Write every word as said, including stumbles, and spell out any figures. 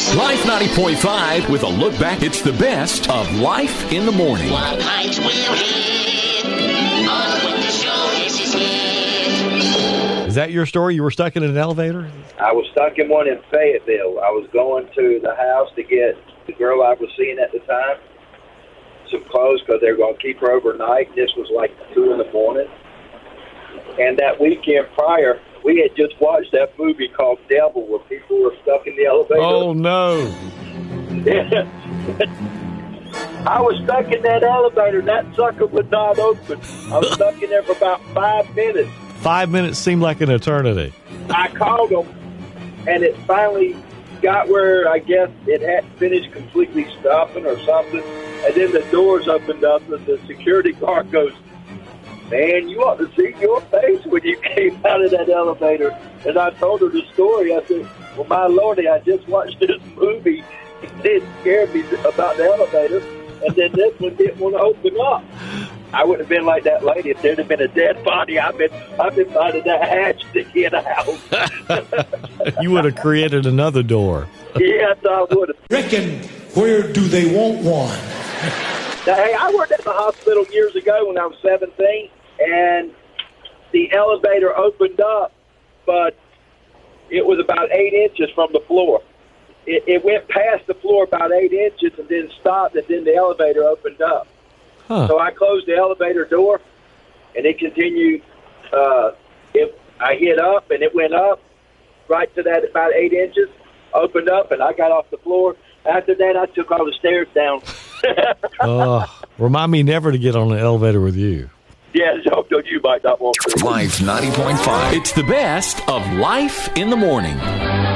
Life ninety point five with a look back. It's the best of Life in the Morning. What height will hit on when the show is his head. Is that your story? You were stuck in an elevator? I was stuck in one in Fayetteville. I was going to the house to get the girl I was seeing at the time some clothes because they were going to keep her overnight. This was like two in the morning. And that weekend prior, we had just watched that movie called Devil where people were stuck in the elevator. Oh, no. I was stuck in that elevator. That sucker would not open. I was stuck in there for about five minutes. Five minutes seemed like an eternity. I called them, and it finally got where I guess it hadn't finished completely stopping or something. And then the doors opened up, and the security guard goes, "Man, you ought to see your face when you came out of that elevator." And I told her the story. I said, "Well, my lordy, I just watched this movie. It scared me about the elevator, and then this one didn't want to open up." I wouldn't have been like that lady if there'd have been a dead body. I've been, I've been finding that hatch to get out. You would have created another door. Yes, I would have. Reckon, where do they want one? Now, hey, I worked at the hospital years ago when I was seventeen, and the elevator opened up, but it was about eight inches from the floor. It, it went past the floor about eight inches and then stopped, and then the elevator opened up. Huh. So I closed the elevator door, and it continued. Uh, it, I hit up, and it went up right to that about eight inches, opened up, and I got off the floor. After that, I took all the stairs down. uh, remind me never to get on an elevator with you. Yeah, so you might not want to. Life ninety point five. It's the best of Life in the Morning.